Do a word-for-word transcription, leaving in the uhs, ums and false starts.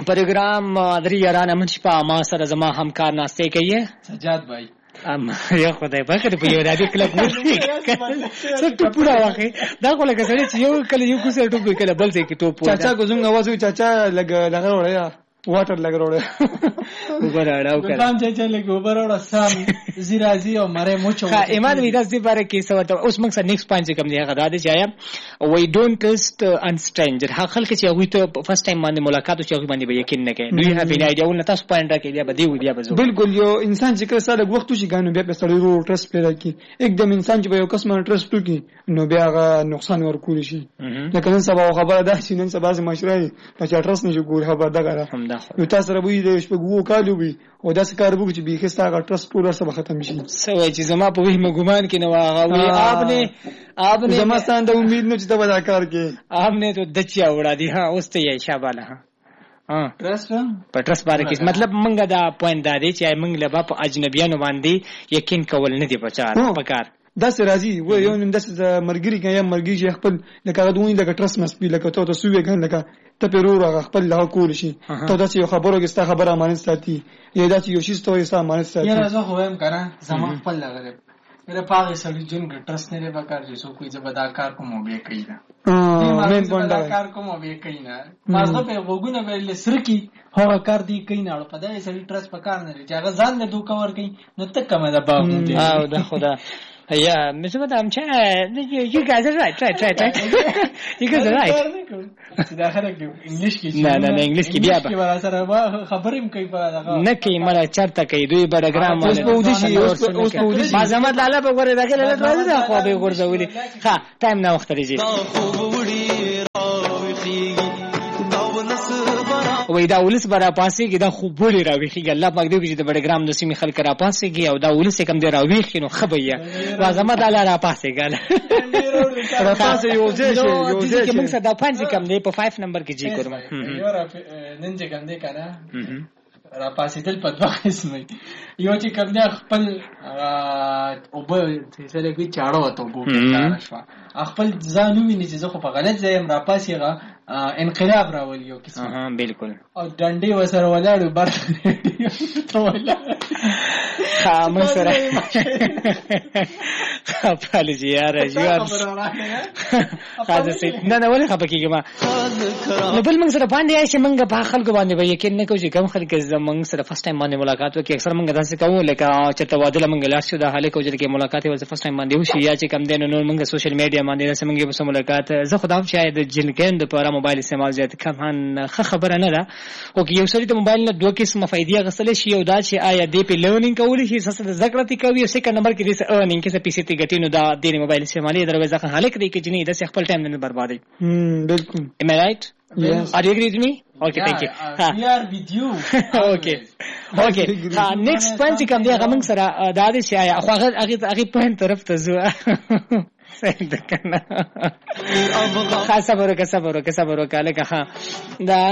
پروګرام درې یارانه منشپا ما سره زما همکار ناشته کوي سجاد بھائی ام یا خدای په کړه په یو رادي کلب څه ټوپونه واخی دا خو لکه سړی چې یو کله یو کوسه ټوپ کله بل ځای کې ټوپ چاچا کو زنګ आवाज چاچا لګ لګ وړیا واټر لګ وړیا وګوره راو کړه کام چاچا لګ وبر وړ سام زیرازي او مره موچو ها ایمان وی داس دی باره کې څه ورته اوس موږ سره نیکست پوینټ کوم دی هغه دا دی چې آیا وی ډونټ ټرست ان سټرینجر هغه خلک چې هغه ته فرست ټایم باندې ملاقات او چې هغه باندې به یقین نه کوي دوی هغه نه ایډیا ول تاسو پوینټ راکې بیا به دی ودی به بالکل یو انسان چې کله سره وخت شي ګانو بیا په سړی ورو ټرست پیدا کی एकदम انسان چې به یو کس باندې ټرست وکړي نو بیا هغه نقصان ورکول شي لکه نن سبا خبره ده چې نن سبا زما مشرای په چا ټرست نشي کول خبر ده غره یو تاسو سره وی د شپږ وو کالو وی او داسې کار وکړي چې به خسته هغه ټرست پورا سره ختم شي سوي چې زما په وهم ګمان کې نو هغه وی आपने आपने زما ستانه امید نو چې دا ودا کار کې आपने تو دچیا وړا دي ها اوس ته یې شاباله ها ها ټرست په ټرست باندې کې مطلب منګه دا پوینټ دا دی چې منګ له په اجنبیانو باندې یقین کول نه دی پچار پکار داسې راځي و یو نن داسې مرګري کې یا مرګي چې خپل لکه دوی لکه ټرست مسپی لکه ته تاسو وی ګان لکه ته پیرو خپل لا کول شي ته داسې یو خبرو کې ستا خبره امانت ساتي یا داسې یو شی ستوي ستا امانت ساتي یا زه خو هم کنه زما خپل لګره میرے پاغه سړي جون کې ټرست نه لري کار چې څوک یې زبدا کار کوم به کوي نه اه مین پوینټ کار کوم به کوي نه مازه په وګونه ویل سرکی هغه کار دی کوي نه په دې سړي ټرست پکار نه لري چې هغه ځان له دوه کور کوي نو تک کومه ده باغ دی او دا خدا Yeah, Mister Madam Cha, you, you guys are right, right, right, right. You guys are right. دا خلک انګلیش کې نه نه انګلیش کې بیا به سره خبرې هم کوي په هغه نه کوي مله چرته کوي دوی بډګرام اوس په ودی شي اوس په ودی شي ما زمات لاله په ګوره دا کله راځي دا خو به ګرځولي ها ټایم نه وخت لري وای دا ولس برا پاسې کې دا خوب وړي راويخي الله پاک دې چې د بډګرام د سیمې خلک را پاسې کې او دا ولس کم دی راويخي نو خبيه لازمه دا را پاسې ګاله را پاسې یو ځای یو ځای چې موږ صدا پنځه کم دی په پنځه نمبر کې جی کوم یو را نن چې کم دی کنه را پاسې دل په دوه قسمه یو چې کم دی خپل او به سره کې چاړو وته ګوټه شو خپل ځانو ویني چې زه خو په غلط ځای را پاسې غا انقلاب راولي یو قسم ها بالکل او ډنډي وسره ولاړو بر ته ولا خامه سره خپل زیاره جوړ خاصه سي نه نه ولې خپه کیږم نو بل موږ سره باندې چې موږ په خلکو باندې به یقین نه کوو چې کوم خلک زموږ سره فرست ټایم باندې ملاقات وکړي اکثر موږ داسې کوو لکه چې تبادله موږ لاس شو د حاله کو چې ملاقات وځي فرست ټایم باندې وشي یا چې کم دین نو موږ سوشل میډیا باندې رسې موږ په ملاقات زه خدام شاید جنګین د پاره موبایل استعمال زیات کم هن خبره نه ده او یو سړی د موبایل نه دوه قسمه فائدې غسل شي یو دا چې آیا دې په لرنینګ کول شي څه د ذکر تی کوي او سیکنډ نمبر کې دې ارنینګ کې څه پیسې تی ګټینو دا د موبایل استعمالي دروازه خان حالک دی کې جنې د خپل ټایم نه بربادي هم بالکل am I right yes are you agree with me okay yeah, thank you uh, we are with you okay okay ha next point کوم دی هغه موږ سره دا دې چې آیا هغه هغه هغه پوینټ طرف ته زو صحیح ده کنه خاصه ورکه صبر ورکه صبر ورکه لکه ها دا